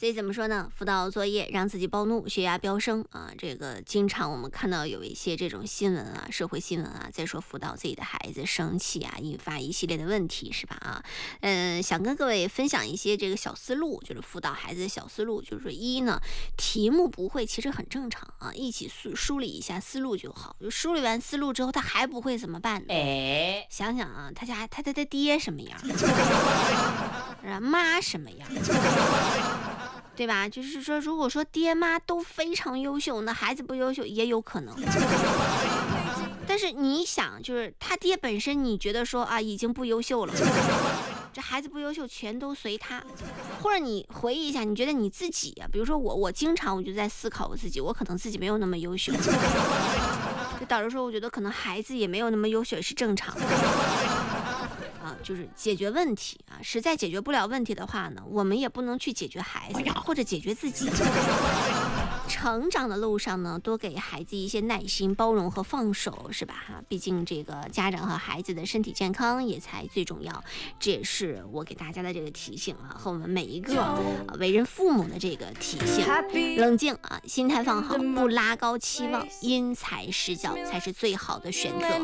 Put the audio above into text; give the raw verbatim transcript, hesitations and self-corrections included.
以怎么说呢？辅导作业让自己暴怒，血压飙升啊！这个经常我们看到有一些这种新闻啊，社会新闻啊，在说辅导自己的孩子生气啊，引发一系列的问题，是吧？啊，嗯，想跟各位分享一些这个小思路，就是辅导孩子的小思路。就是说，一呢，题目不会其实很正常啊，一起梳梳理一下思路就好。就梳理完思路之后，他还不会怎么办呢？哎，想想啊，他家他他的爹什么样？妈什么样？对吧？就是说，如果说爹妈都非常优秀，那孩子不优秀也有可能。但是你想，就是他爹本身，你觉得说啊，已经不优秀了，这孩子不优秀，全都随他。或者你回忆一下，你觉得你自己啊，比如说我，我经常我就在思考我自己，我可能自己没有那么优秀，就导致说，我觉得可能孩子也没有那么优秀，也是正常的。啊，就是解决问题啊，实在解决不了问题的话呢，我们也不能去解决孩子或者解决自己。成长的路上呢，多给孩子一些耐心、包容和放手，是吧？哈，毕竟这个家长和孩子的身体健康也才最重要，这也是我给大家的这个提醒啊，和我们每一个、啊、为人父母的这个提醒。冷静啊，心态放好，不拉高期望，因材施教才是最好的选择。